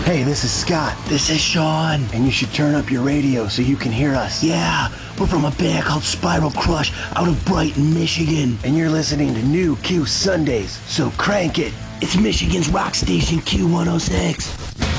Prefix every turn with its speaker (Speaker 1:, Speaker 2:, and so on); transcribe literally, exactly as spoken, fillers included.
Speaker 1: Hey, this is Scott.
Speaker 2: This is Sean.
Speaker 1: And you should turn up your radio so you can hear us.
Speaker 2: Yeah, we're from a band called Spiral Crush out of Brighton, Michigan.
Speaker 1: And you're listening to New Q Sundays, so crank it.
Speaker 2: It's Michigan's rock station Q one oh six.